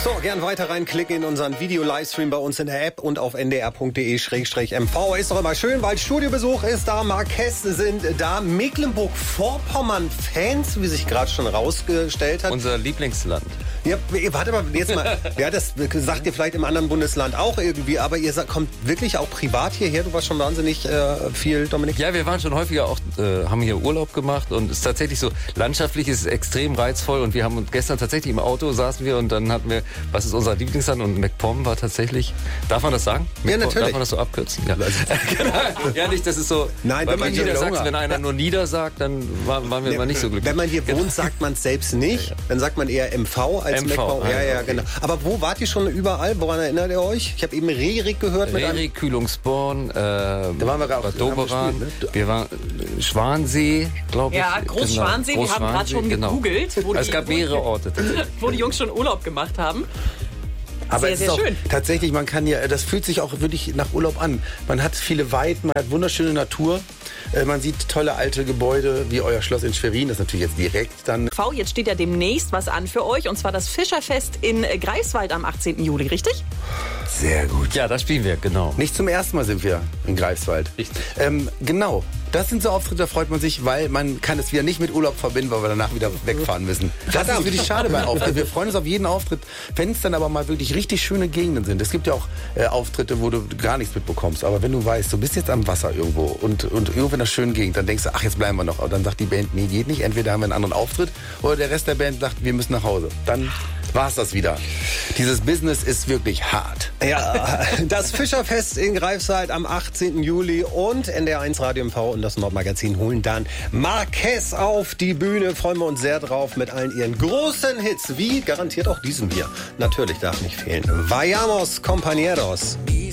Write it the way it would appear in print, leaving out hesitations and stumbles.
So, gern weiter reinklicken in unseren Video-Livestream bei uns in der App und auf ndr.de/mv. Ist doch immer schön, weil Studiobesuch ist da, Marquez sind da, Mecklenburg-Vorpommern-Fans, wie sich gerade schon rausgestellt hat. Unser Lieblingsland. Ja, warte mal, jetzt mal. Ja, das sagt ihr vielleicht im anderen Bundesland auch irgendwie, aber ihr kommt wirklich auch privat hierher. Du warst schon wahnsinnig viel, Dominik. Ja, wir waren schon häufiger auch, haben hier Urlaub gemacht und es ist tatsächlich so, landschaftlich ist es extrem reizvoll und wir haben uns gestern tatsächlich im Auto saßen wir und dann hatten wir, was ist unser Lieblingsland und MacPom war tatsächlich, darf man das sagen? Ja, natürlich. Darf man das so abkürzen? Ja, ja nicht, das ist so, nein, wenn man Niedersachsen, wenn einer nur Nieder sagt, dann waren wir immer nicht so glücklich. Wenn man hier wohnt, sagt man es selbst nicht, dann sagt man eher MV als MV. Ja, genau. Aber wo wart ihr schon überall? Woran erinnert ihr euch? Ich habe eben Rerik gehört. Rerik, Kühlungsborn, da waren wir auch Doberan, wir waren Schwansee, glaube ich. Ja, Großschwansee, wir haben gerade schon gegoogelt. Es gab mehrere Orte. Wo die Jungs schon Urlaub gemacht haben. Aber sehr, es ist sehr auch schön. Tatsächlich, man kann ja, das fühlt sich auch wirklich nach Urlaub an. Man hat viele Weiten, man hat wunderschöne Natur. Man sieht tolle alte Gebäude, wie euer Schloss in Schwerin. Das ist natürlich jetzt direkt dann. Jetzt steht ja demnächst was an für euch. Und zwar das Fischerfest in Greifswald am 18. Juli, richtig? Sehr gut. Ja, da spielen wir, genau. Nicht zum ersten Mal sind wir in Greifswald. Richtig. Genau. Das sind so Auftritte, da freut man sich, weil man kann es wieder nicht mit Urlaub verbinden, weil wir danach wieder wegfahren müssen. Das ist wirklich schade bei Auftritten. Wir freuen uns auf jeden Auftritt, wenn es dann aber mal wirklich richtig schöne Gegenden sind. Es gibt ja auch Auftritte, wo du gar nichts mitbekommst. Aber wenn du weißt, du bist jetzt am Wasser irgendwo und irgendwo in einer schönen Gegend, dann denkst du, ach, jetzt bleiben wir noch. Aber dann sagt die Band, nee, geht nicht. Entweder haben wir einen anderen Auftritt oder der Rest der Band sagt, wir müssen nach Hause. Dann war's das wieder. Dieses Business ist wirklich hart. Ja, das Fischerfest in Greifswald am 18. Juli und NDR1 Radio MV und das Nordmagazin holen dann Marquez auf die Bühne. Freuen wir uns sehr drauf mit allen ihren großen Hits, wie garantiert auch diesem hier. Natürlich darf nicht fehlen. Vayamos, compañeros.